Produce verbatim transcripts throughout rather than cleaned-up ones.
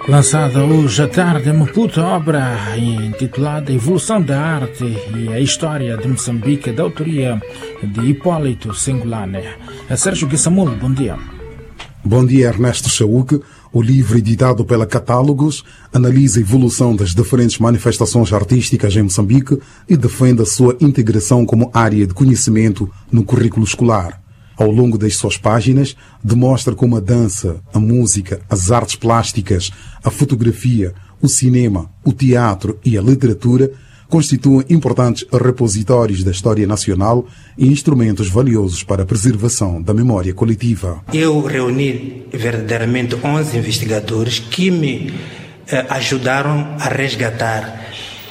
Lançada hoje à tarde em Maputo, a obra intitulada Evolução da Arte e a História de Moçambique, da autoria de Hipólito Singolane. Sérgio Guissamulo, bom dia. Bom dia, Ernesto Chauque. O livro, editado pela Catálogos, analisa a evolução das diferentes manifestações artísticas em Moçambique e defende a sua integração como área de conhecimento no currículo escolar. Ao longo das suas páginas, demonstra como a dança, a música, as artes plásticas, a fotografia, o cinema, o teatro e a literatura constituem importantes repositórios da história nacional e instrumentos valiosos para a preservação da memória coletiva. Eu reuni verdadeiramente onze investigadores que me eh, ajudaram a resgatar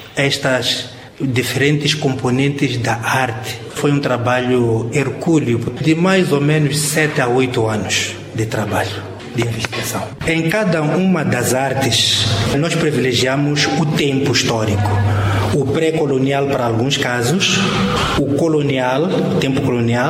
estas diferentes componentes da arte. Foi um trabalho hercúleo de mais ou menos sete a oito anos de trabalho, de investigação. Em cada uma das artes, nós privilegiamos o tempo histórico. O pré-colonial para alguns casos, o colonial, tempo colonial,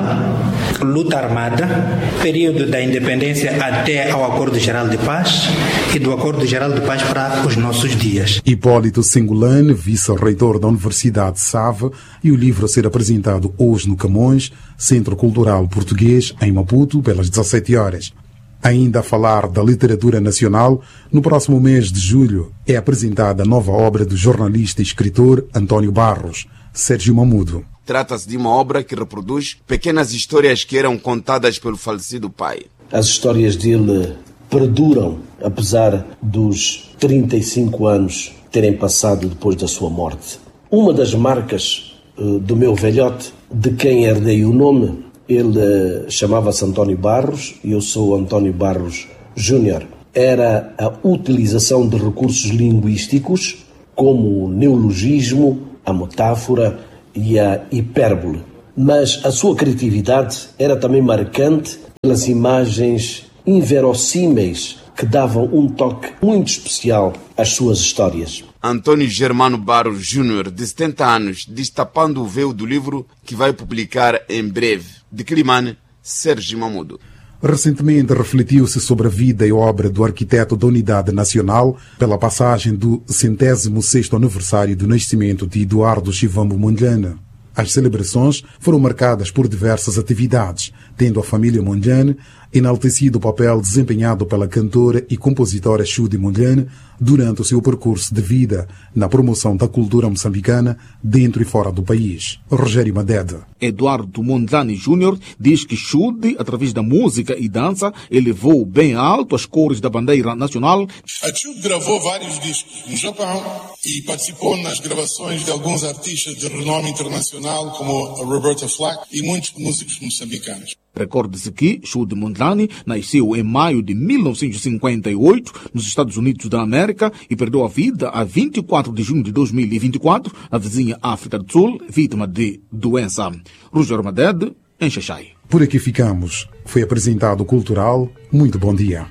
luta armada, período da independência até ao Acordo Geral de Paz e do Acordo Geral de Paz para os nossos dias. Hipólito Singolane, vice-reitor da Universidade de Save, e o livro a ser apresentado hoje no Camões, Centro Cultural Português, em Maputo, pelas dezassete horas. Ainda a falar da literatura nacional, no próximo mês de julho é apresentada a nova obra do jornalista e escritor António Barros, Sérgio Mamudo. Trata-se de uma obra que reproduz pequenas histórias que eram contadas pelo falecido pai. As histórias dele perduram, apesar dos trinta e cinco anos terem passado depois da sua morte. Uma das marcas uh, do meu velhote, de quem herdei o nome, ele uh, chamava-se António Barros e eu sou António Barros Júnior. Era a utilização de recursos linguísticos como o neologismo, a metáfora e a hipérbole. Mas a sua criatividade era também marcante pelas imagens inverossímeis que davam um toque muito especial às suas histórias. Antônio Germano Barros Júnior, de setenta anos, destapando o véu do livro que vai publicar em breve. De Climane, Sérgio Mamudo. Recentemente refletiu-se sobre a vida e obra do arquiteto da Unidade Nacional pela passagem do centésimo sexto aniversário do nascimento de Eduardo Chivambo Mondlane. As celebrações foram marcadas por diversas atividades, tendo a família Mondlane enaltecido o papel desempenhado pela cantora e compositora Chudi Mondlane durante o seu percurso de vida na promoção da cultura moçambicana dentro e fora do país. Rogério Madede. Eduardo Mondlane Júnior diz que Chudi, através da música e dança, elevou bem alto as cores da bandeira nacional. A Chudi gravou vários discos no Japão e participou nas gravações de alguns artistas de renome internacional, como a Roberta Flack e muitos músicos moçambicanos. Recorde-se que Chudi Mondlane nasceu em maio de mil novecentos e cinquenta e oito nos Estados Unidos da América e perdeu a vida a vinte e quatro de junho de dois mil e vinte e quatro na vizinha África do Sul, vítima de doença. Rogério Madede, em Xaxai. Por aqui ficamos. Foi apresentado o Cultural. Muito bom dia.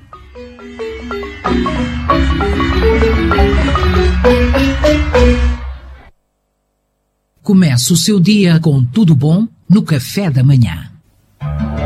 Comece o seu dia com tudo bom no café da manhã.